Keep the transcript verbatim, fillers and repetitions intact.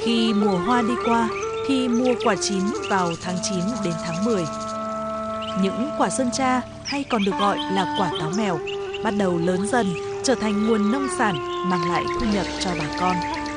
Khi mùa hoa đi qua thì mùa quả chín vào tháng chín đến tháng mười. Những quả sơn tra hay còn được gọi là quả táo mèo bắt đầu lớn dần, trở thành nguồn nông sản mang lại thu nhập cho bà con.